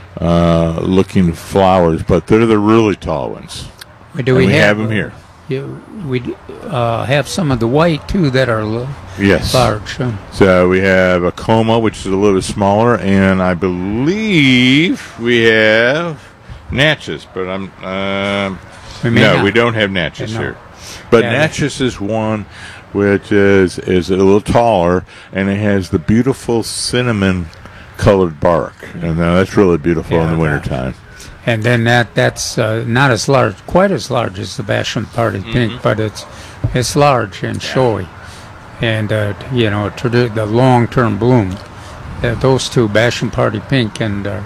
looking flowers, but they're the really tall ones. Do we have them here? We have some of the white too that are large. So we have a coma, which is a little bit smaller, and I believe we have Natchez, but we don't have Natchez here. But Natchez is one which is a little taller, and it has the beautiful cinnamon-colored bark, and that's really beautiful in the wintertime. And then that's not as large, quite as large as the Basham Party Pink, but it's large and showy, and the long-term bloom. Those two, Basham Party Pink and the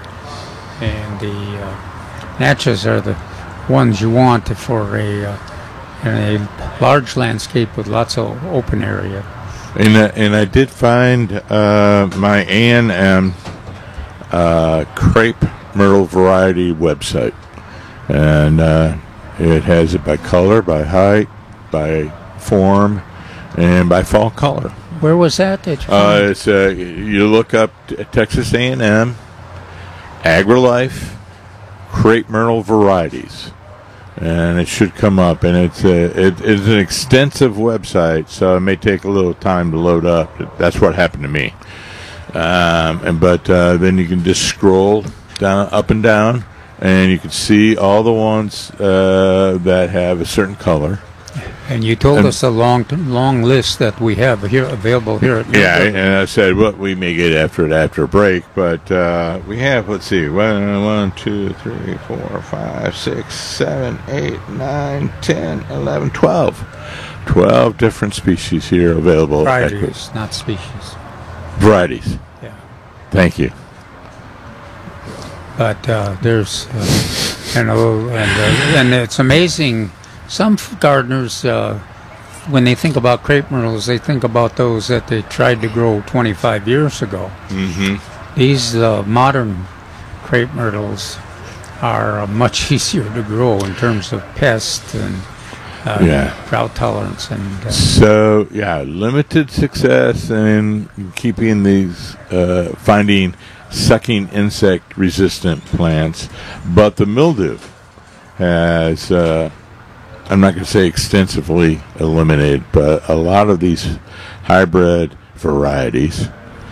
Natchez, are the ones you want for a large landscape with lots of open area. And I did find my A&M crepe myrtle variety website, and it has it by color, by height, by form, and by fall color. Where was that? It's you look up Texas A&M AgriLife crepe myrtle varieties, and it should come up. And it's an extensive website, so it may take a little time to load up. That's what happened to me. But then you can just scroll down, up and down, and you can see all the ones that have a certain color. And you told us a long list that we have here available here at Millburgers. Yeah, and I said, well, we may get after a break, but we have, let's see, 1, 2, 3, 4, 5, 6, 7, 8, 9, 10, 11, 12. 12 different species here available. Varieties, not species. Varieties. Yeah. Thank you. But there's, and it's amazing. Some gardeners, when they think about crepe myrtles, they think about those that they tried to grow 25 years ago. Mm-hmm. These modern crepe myrtles are much easier to grow in terms of pest and drought tolerance. So, limited success in keeping these, finding sucking insect resistant plants, but the mildew has I'm not going to say extensively eliminated, but a lot of these hybrid varieties,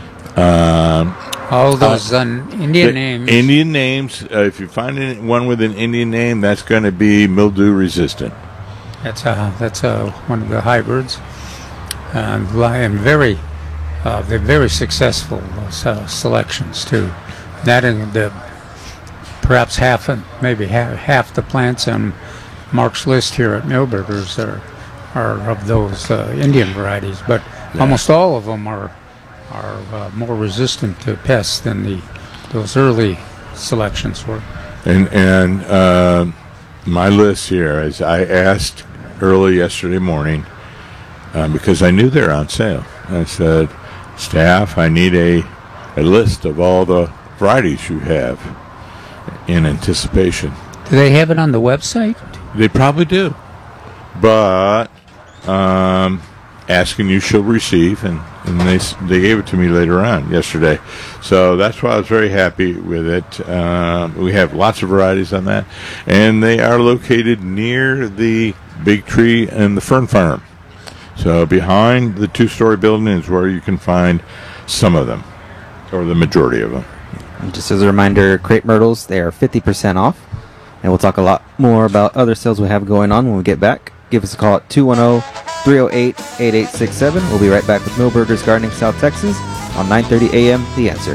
all those Indian names. Indian names, if you find one with an Indian name, that's going to be mildew resistant. That's one of the hybrids, and very they're very successful selections too. That and perhaps half the plants on Mark's list here at Millburgers are of those Indian varieties, but almost all of them are more resistant to pests than those early selections were. And my list here, as I asked early yesterday morning, because I knew they're on sale, I said, staff, I need a list of all the varieties you have in anticipation. Do they have it on the website? They probably do, but asking you shall receive, and they gave it to me later on yesterday, so that's why I was very happy with it. We have lots of varieties on that, and they are located near the Big Tree and the Fern Farm. So behind the 2-story building is where you can find some of them, or the majority of them. And just as a reminder, crepe myrtles, they are 50% off. And we'll talk a lot more about other sales we have going on when we get back. Give us a call at 210-308-8867. We'll be right back with Millburgers Gardening South Texas on 9:30 a.m. The Answer.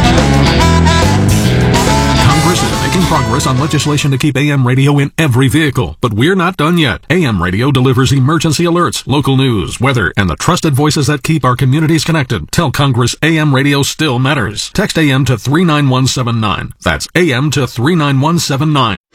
Congress is making progress on legislation to keep AM radio in every vehicle, but we're not done yet. AM radio delivers emergency alerts, local news, weather, and the trusted voices that keep our communities connected. Tell Congress AM radio still matters. Text AM to 39179. That's AM to 39179.